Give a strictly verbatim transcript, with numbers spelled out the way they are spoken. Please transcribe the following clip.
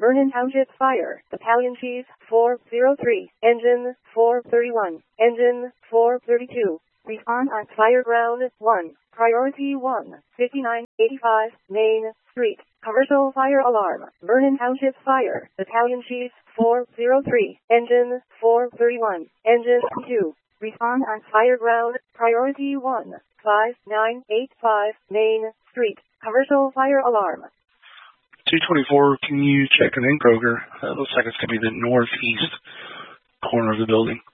Vernon Township Fire, Battalion Chief, four oh three, Engine, four thirty-one, Engine, four thirty-two. Respond on Fire Ground, one, Priority one, fifty-nine eighty-five, Main Street. Commercial fire alarm. Vernon Township Fire, Battalion Chief, four oh three, Engine, four thirty-one, Engine, two. Respond on Fire Ground, Priority one, five nine eight five, Main Street. Commercial fire alarm. two twenty-four, can you check an in Kroger? That looks like it's going to be the northeast corner of the building.